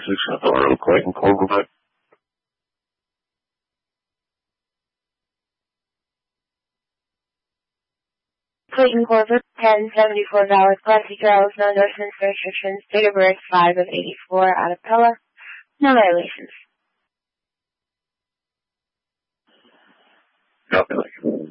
Authority, Clayton Corvette. Clayton Corvette, 1074 valid, Class C trials, no endorsements, no restrictions, date of birth 5 of 84, out of Pella, no violations. Nothing like it.